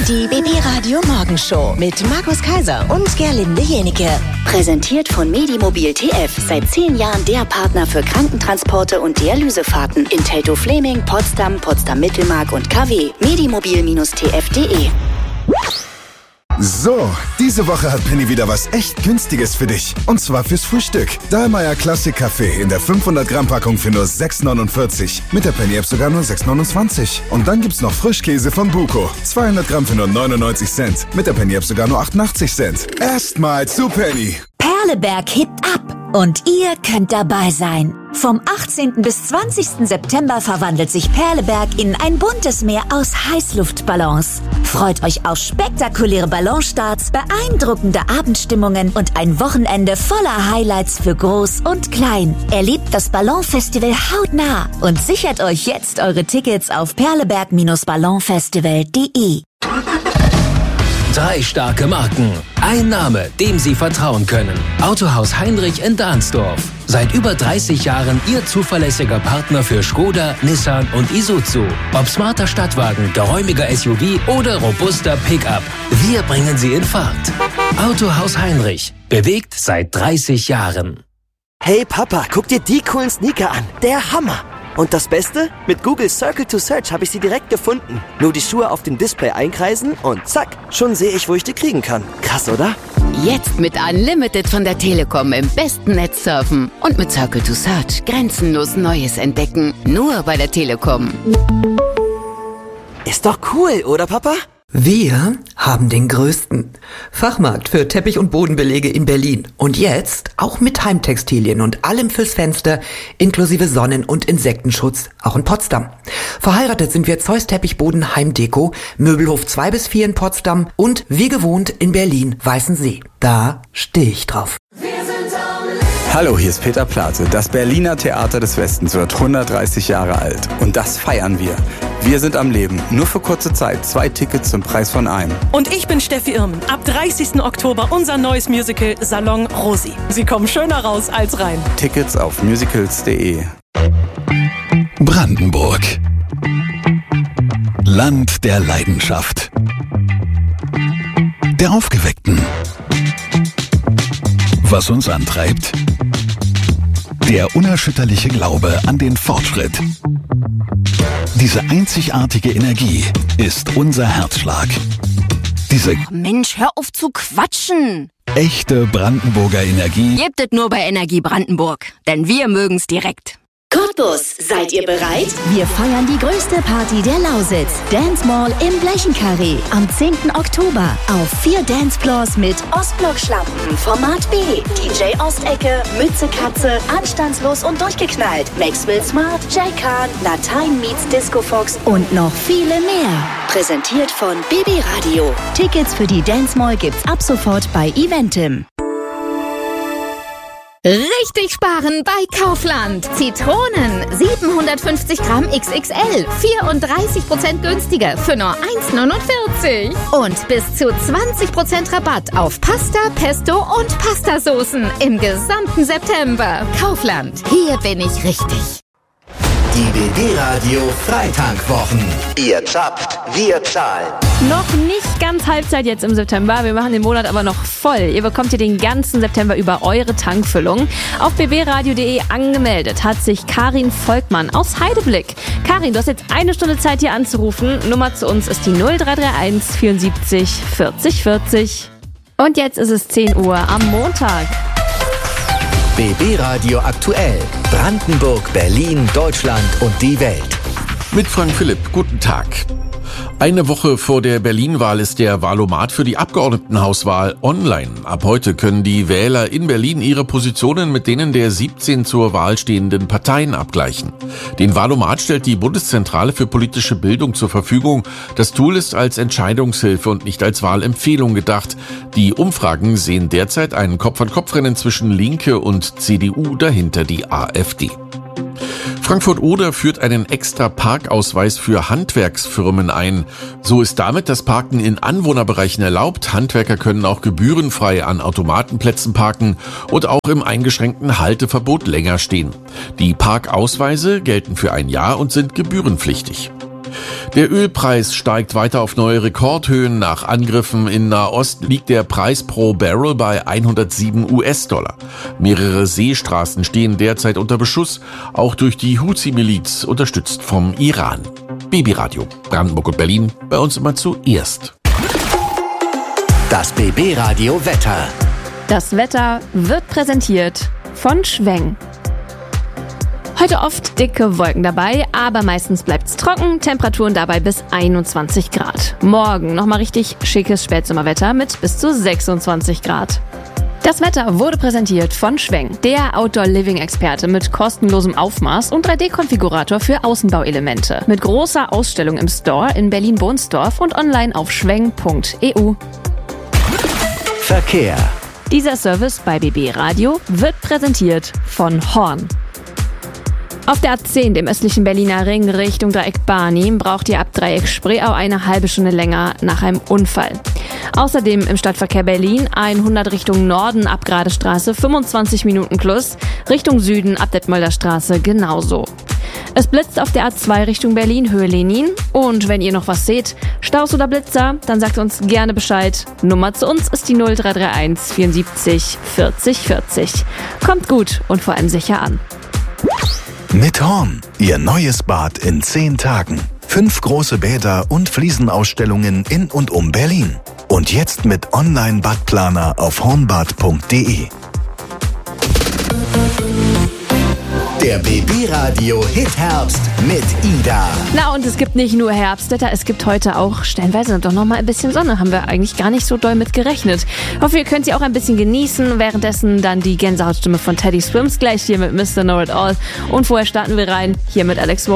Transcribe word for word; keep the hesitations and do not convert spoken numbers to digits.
Die B B Radio Morgenshow mit Markus Kaiser und Gerlinde Jenike. Präsentiert von Medimobil T F. Seit zehn Jahren der Partner für Krankentransporte und Dialysefahrten in Teltow-Fleming, Potsdam, Potsdam-Mittelmark und K W. Medimobil T F punkt de. So, diese Woche hat Penny wieder was echt Günstiges für dich. Und zwar fürs Frühstück. Dahlmeier Classic Kaffee in der fünfhundert Gramm Packung für nur sechs neunundvierzig. Mit der Penny App sogar nur sechs neunundzwanzig. Und dann gibt's noch Frischkäse von Buko. zweihundert Gramm für nur neunundneunzig Cent. Mit der Penny App sogar nur achtundachtzig Cent. Erstmal zu Penny. Perleberg hebt ab und ihr könnt dabei sein. Vom achtzehnten bis zwanzigsten September verwandelt sich Perleberg in ein buntes Meer aus Heißluftballons. Freut euch auf spektakuläre Ballonstarts, beeindruckende Abendstimmungen und ein Wochenende voller Highlights für Groß und Klein. Erlebt das Ballonfestival hautnah und sichert euch jetzt eure Tickets auf perleberg ballonfestival punkt de. Drei starke Marken. Ein Name, dem Sie vertrauen können. Autohaus Heinrich in Dahnsdorf. Seit über dreißig Jahren Ihr zuverlässiger Partner für Skoda, Nissan und Isuzu. Ob smarter Stadtwagen, geräumiger S U V oder robuster Pickup. Wir bringen Sie in Fahrt. Autohaus Heinrich. Bewegt seit dreißig Jahren. Hey Papa, guck dir die coolen Sneaker an. Der Hammer. Und das Beste? Mit Google Circle to Search habe ich sie direkt gefunden. Nur die Schuhe auf dem Display einkreisen und zack, schon sehe ich, wo ich die kriegen kann. Krass, oder? Jetzt mit Unlimited von der Telekom im besten Netz surfen. Und mit Circle to Search grenzenlos Neues entdecken. Nur bei der Telekom. Ist doch cool, oder Papa? Wir haben den größten Fachmarkt für Teppich- und Bodenbelege in Berlin. Und jetzt auch mit Heimtextilien und allem fürs Fenster, inklusive Sonnen- und Insektenschutz, auch in Potsdam. Verheiratet sind wir Zeus Teppichboden Heimdeko, Möbelhof zwei bis vier in Potsdam und wie gewohnt in Berlin Weißensee. Da stehe ich drauf. Hallo, hier ist Peter Plate. Das Berliner Theater des Westens wird hundertdreißig Jahre alt. Und das feiern wir. Wir sind am Leben. Nur für kurze Zeit. Zwei Tickets zum Preis von einem. Und ich bin Steffi Irmen. Ab dreißigsten Oktober unser neues Musical Salon Rosi. Sie kommen schöner raus als rein. Tickets auf musicals punkt de. Brandenburg. Land der Leidenschaft. Der Aufgeweckten. Was uns antreibt? Der unerschütterliche Glaube an den Fortschritt. Diese einzigartige Energie ist unser Herzschlag. Diese Mensch, hör auf zu quatschen! Echte Brandenburger Energie Gebt es nur bei Energie Brandenburg, denn wir mögen's direkt. Cottbus, seid ihr bereit? Wir feiern die größte Party der Lausitz. Dance Mall im Blechenkarree. Am zehnten Oktober. Auf vier Dancefloors mit Ostblock-Schlampen, Format B, D J Ostecke, Mütze Katze, Anstandslos und durchgeknallt, Maxwell Smart, Jay Khan, Latein meets Disco Fox und noch viele mehr. Präsentiert von B B Radio. Tickets für die Dance Mall gibt's ab sofort bei Eventim. Richtig sparen bei Kaufland. Zitronen siebenhundertfünfzig Gramm X X L, vierunddreißig Prozent günstiger für nur eins neunundvierzig. Und bis zu zwanzig Prozent Rabatt auf Pasta, Pesto und Pastasoßen im gesamten September. Kaufland, hier bin ich richtig. Die B B-Radio Freitankwwochen. Ihr zapft, wir zahlen. Noch nicht ganz Halbzeit jetzt im September. Wir machen den Monat aber noch voll. Ihr bekommt hier den ganzen September über eure Tankfüllung. Auf b b radio punkt de angemeldet hat sich Karin Volkmann aus Heideblick. Karin, du hast jetzt eine Stunde Zeit, hier anzurufen. Nummer zu uns ist die null drei drei eins vierundsiebzig vierzig vierzig. Und jetzt ist es zehn Uhr am Montag. B B-Radio aktuell. Brandenburg, Berlin, Deutschland und die Welt. Mit Frank Philipp, guten Tag. Eine Woche vor der Berlin-Wahl ist der Wahlomat für die Abgeordnetenhauswahl online. Ab heute können die Wähler in Berlin ihre Positionen mit denen der siebzehn zur Wahl stehenden Parteien abgleichen. Den Wahlomat stellt die Bundeszentrale für politische Bildung zur Verfügung. Das Tool ist als Entscheidungshilfe und nicht als Wahlempfehlung gedacht. Die Umfragen sehen derzeit ein Kopf-an-Kopf-Rennen zwischen Linke und C D U, dahinter die AfD. Frankfurt-Oder führt einen extra Parkausweis für Handwerksfirmen ein. So ist damit das Parken in Anwohnerbereichen erlaubt. Handwerker können auch gebührenfrei an Automatenplätzen parken und auch im eingeschränkten Halteverbot länger stehen. Die Parkausweise gelten für ein Jahr und sind gebührenpflichtig. Der Ölpreis steigt weiter auf neue Rekordhöhen. Nach Angriffen in Nahost liegt der Preis pro Barrel bei hundertsieben US-Dollar. Mehrere Seestraßen stehen derzeit unter Beschuss, auch durch die Houthi-Miliz, unterstützt vom Iran. Babyradio, Brandenburg und Berlin, bei uns immer zuerst. Das B B-Radio Wetter. Das Wetter wird präsentiert von Schweng. Heute oft dicke Wolken dabei, aber meistens bleibt's trocken, Temperaturen dabei bis einundzwanzig Grad. Morgen nochmal richtig schickes Spätsommerwetter mit bis zu sechsundzwanzig Grad. Das Wetter wurde präsentiert von Schweng, der Outdoor-Living-Experte mit kostenlosem Aufmaß und drei D-Konfigurator für Außenbauelemente. Mit großer Ausstellung im Store in Berlin-Bohnsdorf und online auf schweng punkt e u. Verkehr. Dieser Service bei B B Radio wird präsentiert von Horn. Auf der A zehn, dem östlichen Berliner Ring Richtung Dreieck Barnim, braucht ihr ab Dreieck Spreeau eine halbe Stunde länger nach einem Unfall. Außerdem im Stadtverkehr Berlin hundert Richtung Norden ab Gradestraße fünfundzwanzig Minuten plus, Richtung Süden ab Detmolder Straße genauso. Es blitzt auf der A zwei Richtung Berlin, Höhe Lenin. Und wenn ihr noch was seht, Staus oder Blitzer, dann sagt uns gerne Bescheid. Nummer zu uns ist die null drei drei eins vierundsiebzig vierzig vierzig. Kommt gut und vor allem sicher an. Mit Horn, Ihr neues Bad in zehn Tagen. Fünf große Bäder und Fliesenausstellungen in und um Berlin. Und jetzt mit Online-Badplaner auf hornbad punkt de. Der B B-Radio Hit-Herbst mit Ida. Na, und es gibt nicht nur Herbstwetter, es gibt heute auch stellenweise doch noch mal ein bisschen Sonne. Haben wir eigentlich gar nicht so doll mit gerechnet. Ich hoffe, ihr könnt sie auch ein bisschen genießen. Währenddessen dann die Gänsehautstimme von Teddy Swims gleich hier mit Mister Know It All. Und vorher starten wir rein hier mit Alex Warren.